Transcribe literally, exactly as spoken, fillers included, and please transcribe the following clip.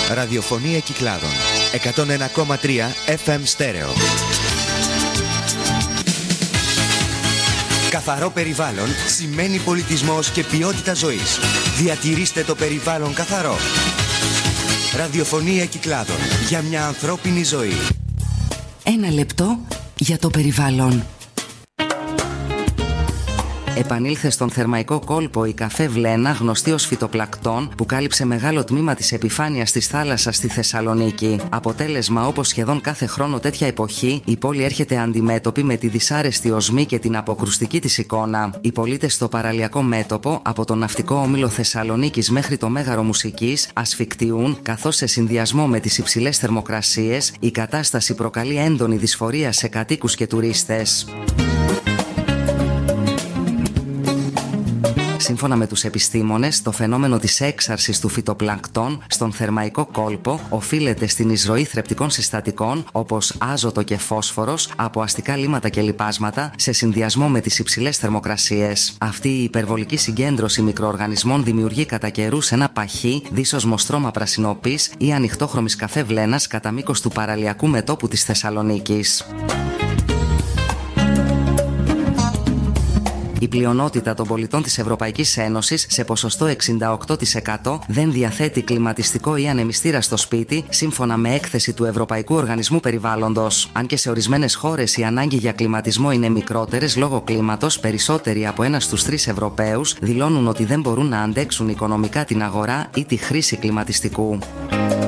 Ραδιοφωνία Κυκλάδων εκατόν ένα κόμμα τρία εφ εμ στέρεο. Καθαρό περιβάλλον σημαίνει πολιτισμός και ποιότητα ζωής. Διατηρήστε το περιβάλλον καθαρό. Ραδιοφωνία Κυκλάδων, για μια ανθρώπινη ζωή. Ένα λεπτό για το περιβάλλον. Επανήλθε στον θερμαϊκό κόλπο η καφέ Βλένα, γνωστή ως φυτοπλακτών, που κάλυψε μεγάλο τμήμα της επιφάνειας της θάλασσας στη Θεσσαλονίκη. Αποτέλεσμα, όπως σχεδόν κάθε χρόνο τέτοια εποχή, η πόλη έρχεται αντιμέτωπη με τη δυσάρεστη οσμή και την αποκρουστική της εικόνα. Οι πολίτες στο παραλιακό μέτωπο, από τον ναυτικό όμιλο Θεσσαλονίκης μέχρι το Μέγαρο Μουσικής, ασφικτιούν, καθώς σε συνδυασμό με τις υψηλές θερμοκρασίες, η κατάσταση προκαλεί έντονη δυσφορία σε κατοίκους και τουρίστες. Σύμφωνα με τους επιστήμονες, το φαινόμενο της έξαρσης του φυτοπλανκτών στον θερμαϊκό κόλπο οφείλεται στην εισρωή θρεπτικών συστατικών όπως άζωτο και φόσφορος από αστικά λίματα και λιπάσματα σε συνδυασμό με τις υψηλές θερμοκρασίες. Αυτή η υπερβολική συγκέντρωση μικροοργανισμών δημιουργεί κατά καιρούς ένα παχύ, δίσοσμο στρώμα πρασινοπής ή ανοιχτόχρωμης καφέ Βλένας κατά μήκος του παραλιακού μετώπου της Θεσσαλονίκης. Η πλειονότητα των πολιτών της Ευρωπαϊκής Ένωσης, σε ποσοστό εξήντα οκτώ τοις εκατό, δεν διαθέτει κλιματιστικό ή ανεμιστήρα στο σπίτι, σύμφωνα με έκθεση του Ευρωπαϊκού Οργανισμού Περιβάλλοντος. Αν και σε ορισμένες χώρες η ανάγκη για κλιματισμό είναι μικρότερες λόγω κλίματος, περισσότεροι από ένα στους τρεις Ευρωπαίους δηλώνουν ότι δεν μπορούν να αντέξουν οικονομικά την αγορά ή τη χρήση κλιματιστικού.